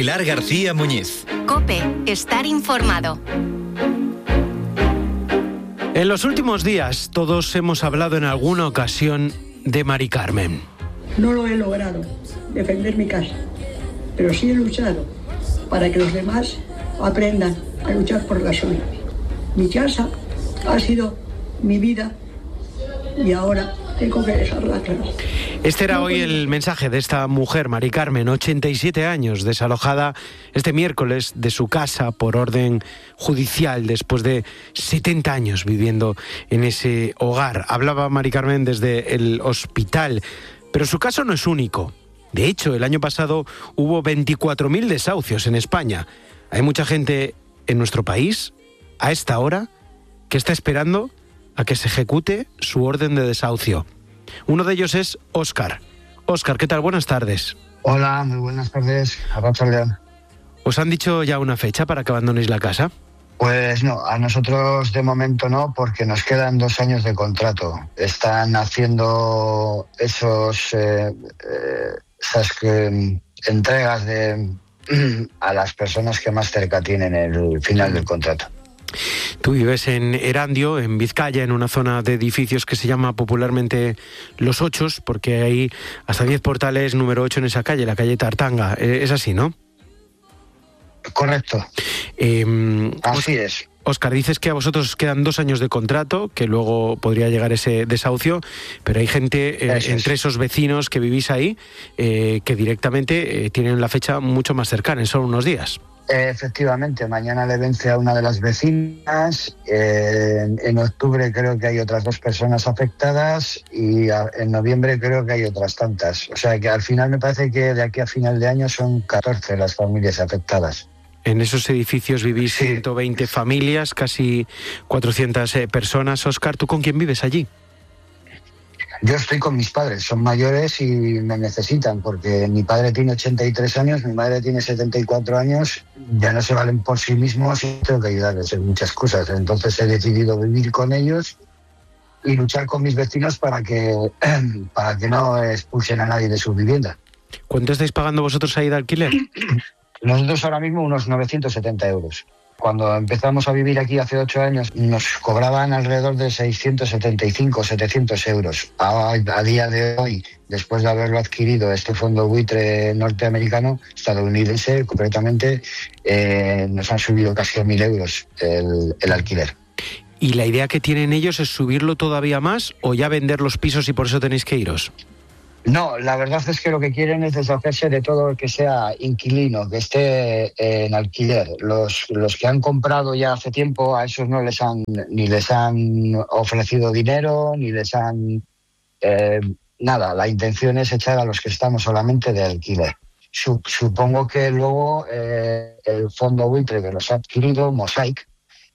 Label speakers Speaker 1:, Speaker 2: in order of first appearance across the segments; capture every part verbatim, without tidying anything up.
Speaker 1: Pilar García Muñiz.
Speaker 2: COPE, estar informado.
Speaker 3: En los últimos días todos hemos hablado en alguna ocasión de Mari Carmen.
Speaker 4: No lo he logrado, defender mi casa, pero sí he luchado para que los demás aprendan a luchar por la suya. Mi casa ha sido mi vida y ahora tengo que dejarla clara.
Speaker 3: Este era hoy el mensaje de esta mujer, Mari Carmen, ochenta y siete años, desalojada este miércoles de su casa por orden judicial después de setenta años viviendo en ese hogar. Hablaba Mari Carmen desde el hospital, pero su caso no es único. De hecho, el año pasado hubo veinticuatro mil desahucios en España. Hay mucha gente en nuestro país, a esta hora, que está esperando a que se ejecute su orden de desahucio. Uno de ellos es Óscar. Óscar, ¿qué tal? Buenas tardes.
Speaker 5: Hola, muy buenas tardes. Arrachaldeón.
Speaker 3: ¿Os han dicho ya una fecha para que abandonéis la casa?
Speaker 5: Pues no, a nosotros de momento no, porque nos quedan dos años de contrato. Están haciendo esos eh, eh, esas eh, entregas de a las personas que más cerca tienen el final del contrato.
Speaker 3: Tú vives en Erandio, en Vizcaya, en una zona de edificios que se llama popularmente Los Ochos, porque hay hasta diez portales número ocho en esa calle, la calle Tartanga. Es así, ¿no?
Speaker 5: Correcto.
Speaker 3: Eh,
Speaker 5: así es.
Speaker 3: Óscar, dices que a vosotros os quedan dos años de contrato, que luego podría llegar ese desahucio, pero hay gente eh, entre esos vecinos que vivís ahí eh, que directamente eh, tienen la fecha mucho más cercana, en solo unos días.
Speaker 5: Efectivamente, mañana le vence a una de las vecinas, eh, en octubre creo que hay otras dos personas afectadas y a, en noviembre creo que hay otras tantas. O sea que al final me parece que de aquí a final de año son catorce las familias afectadas.
Speaker 3: En esos edificios vivís
Speaker 5: sí.
Speaker 3: ciento veinte familias, casi cuatrocientas eh, personas. Óscar, ¿tú con quién vives allí?
Speaker 5: Yo estoy con mis padres, son mayores y me necesitan, porque mi padre tiene ochenta y tres años, mi madre tiene setenta y cuatro años, ya no se valen por sí mismos y tengo que ayudarles en muchas cosas. Entonces he decidido vivir con ellos y luchar con mis vecinos para que, para que no expulsen a nadie de su vivienda.
Speaker 3: ¿Cuánto estáis pagando vosotros ahí de alquiler?
Speaker 5: Nosotros ahora mismo unos novecientos setenta euros. Cuando empezamos a vivir aquí hace ocho años nos cobraban alrededor de seiscientos setenta y cinco, setecientos euros. A, a día de hoy, después de haberlo adquirido este fondo buitre norteamericano, estadounidense concretamente, eh, nos han subido casi a mil euros el, el alquiler.
Speaker 3: ¿Y la idea que tienen ellos es subirlo todavía más o ya vender los pisos y por eso tenéis que iros?
Speaker 5: No, la verdad es que lo que quieren es deshacerse de todo el que sea inquilino, que esté en alquiler. Los, los que han comprado ya hace tiempo, a esos no les han ni les han ofrecido dinero, ni les han... Eh, nada, la intención es echar a los que estamos solamente de alquiler. Supongo que luego eh, el fondo buitre que los ha adquirido, Mosaic,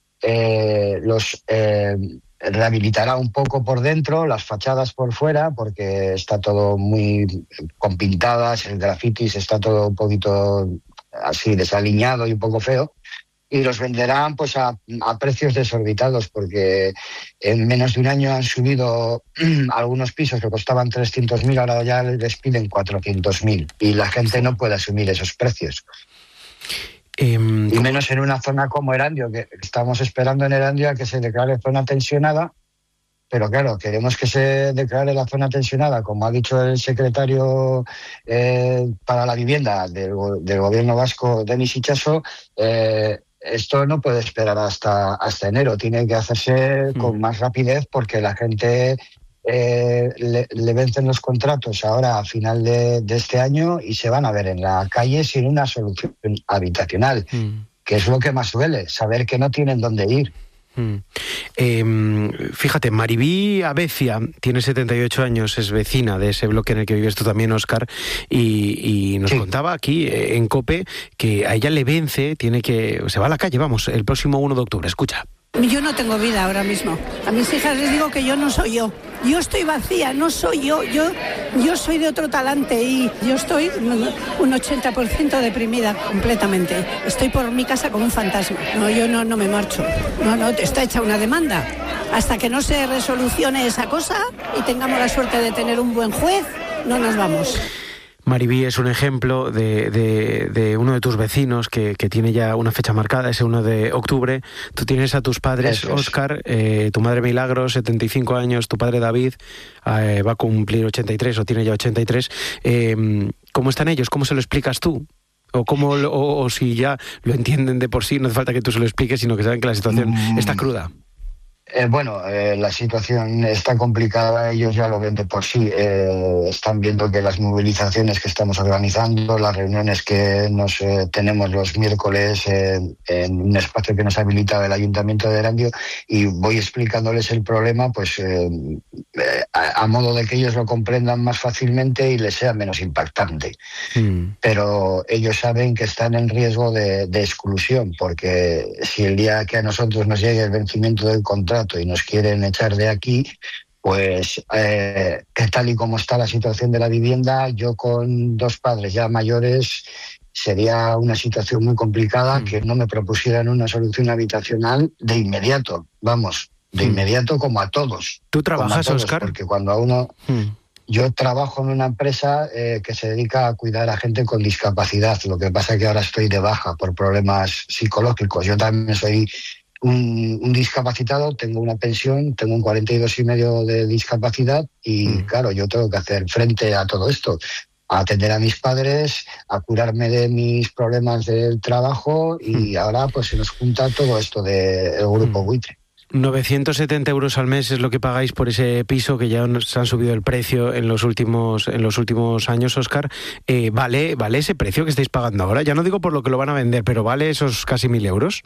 Speaker 5: eh, los... Eh, rehabilitará un poco por dentro, las fachadas por fuera, porque está todo muy con pintadas, el grafitis está todo un poquito así desaliñado y un poco feo, y los venderán pues a, a precios desorbitados, porque en menos de un año han subido algunos pisos que costaban trescientos mil, ahora ya les piden cuatrocientos mil, y la gente no puede asumir esos precios.
Speaker 3: Eh,
Speaker 5: y menos en una zona como Erandio, que estamos esperando en Erandio a que se declare zona tensionada, pero claro, queremos que se declare la zona tensionada, como ha dicho el secretario eh, para la vivienda del, del gobierno vasco, Denis Itxaso. eh, esto no puede esperar hasta, hasta enero, tiene que hacerse mm. con más rapidez, porque la gente... Eh, le, le vencen los contratos ahora a final de, de este año y se van a ver en la calle sin una solución habitacional, mm. que es lo que más duele, saber que no tienen dónde ir.
Speaker 3: Mm. Eh, fíjate, Maribí Abecia tiene setenta y ocho años, es vecina de ese bloque en el que vives tú también, Óscar, y, y nos sí. contaba aquí eh, en COPE que a ella le vence, tiene que se va a la calle, vamos, el próximo uno de octubre, escucha.
Speaker 6: Yo no tengo vida ahora mismo. A mis hijas les digo que yo no soy yo. Yo estoy vacía, no soy yo. Yo, yo soy de otro talante y yo estoy un ochenta por ciento deprimida completamente. Estoy por mi casa como un fantasma. No, yo no, no me marcho. No, no, está hecha una demanda. Hasta que no se resolucione esa cosa y tengamos la suerte de tener un buen juez, no nos vamos.
Speaker 3: Maribí es un ejemplo de, de, de uno de tus vecinos que, que tiene ya una fecha marcada, ese uno de octubre. Tú tienes a tus padres, Óscar, eh, tu madre Milagros, setenta y cinco años, tu padre David eh, va a cumplir ochenta y tres o tiene ya ochenta y tres. Eh, ¿Cómo están ellos? ¿Cómo se lo explicas tú? O, cómo, o, o si ya lo entienden de por sí, no hace falta que tú se lo expliques, sino que saben que la situación mm. está cruda.
Speaker 5: Eh, bueno, eh, la situación está complicada, ellos ya lo ven de por sí. Eh, están viendo que las movilizaciones que estamos organizando, las reuniones que nos eh, tenemos los miércoles eh, en un espacio que nos habilita el Ayuntamiento de Erandio, y voy explicándoles el problema pues eh, eh, a, a modo de que ellos lo comprendan más fácilmente y les sea menos impactante. Mm. Pero ellos saben que están en riesgo de, de exclusión, porque si el día que a nosotros nos llegue el vencimiento del contrato y nos quieren echar de aquí, pues eh, que tal y como está la situación de la vivienda, yo con dos padres ya mayores sería una situación muy complicada mm. que no me propusieran una solución habitacional de inmediato, vamos, de mm. inmediato como a todos.
Speaker 3: ¿Tú trabajas, Óscar?
Speaker 5: Porque cuando a uno... Mm. Yo trabajo en una empresa eh, que se dedica a cuidar a gente con discapacidad, lo que pasa es que ahora estoy de baja por problemas psicológicos. Yo también soy Un, un discapacitado, tengo una pensión, tengo un cuarenta y dos y medio de discapacidad y mm. claro, yo tengo que hacer frente a todo esto, a atender a mis padres, a curarme de mis problemas del trabajo y mm. ahora pues se nos junta todo esto del grupo mm. buitre.
Speaker 3: novecientos setenta euros al mes es lo que pagáis por ese piso, que ya os han subido el precio en los últimos en los últimos años, Óscar. Eh, ¿vale, ¿Vale ese precio que estáis pagando ahora? Ya no digo por lo que lo van a vender, pero ¿vale esos casi mil euros?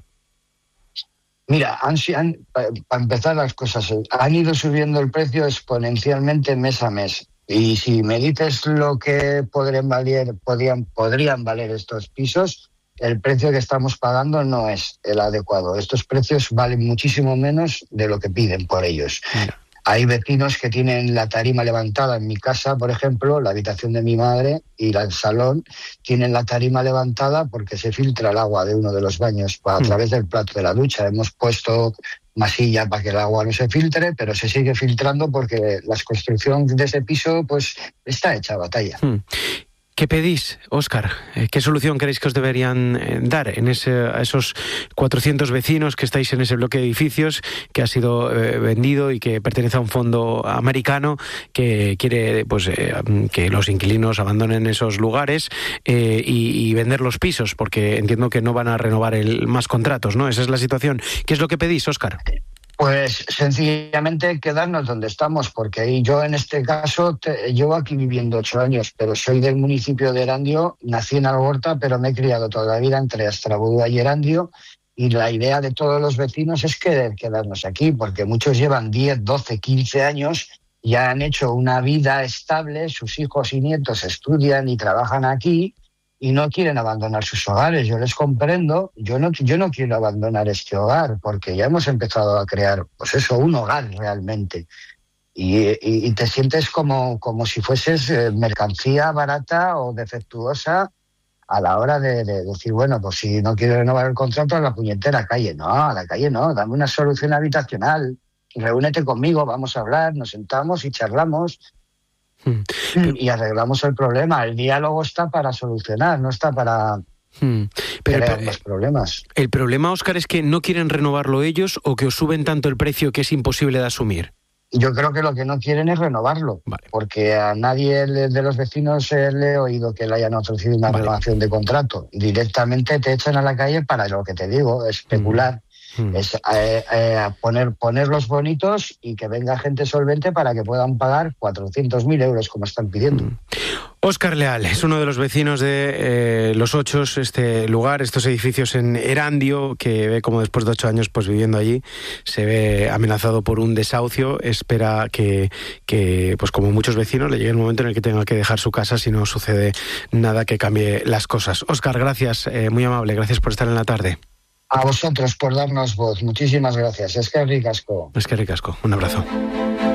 Speaker 5: Mira, han, han, para empezar las cosas, han ido subiendo el precio exponencialmente mes a mes. Y si me dices lo que podrían valer, podrían, podrían valer estos pisos, el precio que estamos pagando no es el adecuado. Estos precios valen muchísimo menos de lo que piden por ellos. Mira. Hay vecinos que tienen la tarima levantada. En mi casa, por ejemplo, la habitación de mi madre y el salón tienen la tarima levantada porque se filtra el agua de uno de los baños a través del plato de la ducha. Hemos puesto masilla para que el agua no se filtre, pero se sigue filtrando porque la construcción de ese piso pues está hecha batalla. Hmm.
Speaker 3: ¿Qué pedís, Óscar? ¿Qué solución creéis que os deberían dar en ese, a esos cuatrocientos vecinos que estáis en ese bloque de edificios que ha sido eh, vendido y que pertenece a un fondo americano que quiere pues eh, que los inquilinos abandonen esos lugares eh, y, y vender los pisos? Porque entiendo que no van a renovar el, más contratos, ¿no? Esa es la situación. ¿Qué es lo que pedís, Óscar?
Speaker 5: Pues sencillamente quedarnos donde estamos, porque yo en este caso te, llevo aquí viviendo ocho años, pero soy del municipio de Erandio, nací en Algorta, pero me he criado toda la vida entre Astrabudúa y Erandio, y la idea de todos los vecinos es querer quedarnos aquí, porque muchos llevan diez, doce, quince años, ya han hecho una vida estable, sus hijos y nietos estudian y trabajan aquí, y no quieren abandonar sus hogares. Yo les comprendo, yo no, yo no quiero abandonar este hogar, porque ya hemos empezado a crear, pues eso, un hogar realmente. Y, y, y te sientes como, como si fueses eh, mercancía barata o defectuosa a la hora de, de decir, bueno, pues si no quiero renovar el contrato, a la puñetera calle. No, a la calle no, dame una solución habitacional, reúnete conmigo, vamos a hablar, nos sentamos y charlamos. Hmm. Y arreglamos el problema. El diálogo está para solucionar, no está para hmm. Pero crear el, más problemas.
Speaker 3: El problema, Óscar, es que no quieren renovarlo ellos o que os suben tanto el precio que es imposible de asumir.
Speaker 5: Yo creo que lo que no quieren es renovarlo, vale. Porque a nadie de los vecinos le he oído que le hayan ofrecido una vale. renovación de contrato. Directamente te echan a la calle para lo que te digo, especular. Hmm. Hmm. Es eh, eh, poner, ponerlos bonitos y que venga gente solvente para que puedan pagar cuatrocientos mil euros como están pidiendo. Hmm.
Speaker 3: Óscar Leal es uno de los vecinos de eh, Los Ochos, este lugar, estos edificios en Erandio, que ve como después de ocho años pues viviendo allí se ve amenazado por un desahucio. Espera que, que pues como muchos vecinos, le llegue el momento en el que tenga que dejar su casa si no sucede nada que cambie las cosas. Óscar, gracias, eh, muy amable, gracias por estar en la tarde.
Speaker 5: A vosotros por darnos voz. Muchísimas gracias. Es que ricasco.
Speaker 3: Es que ricasco. Un abrazo.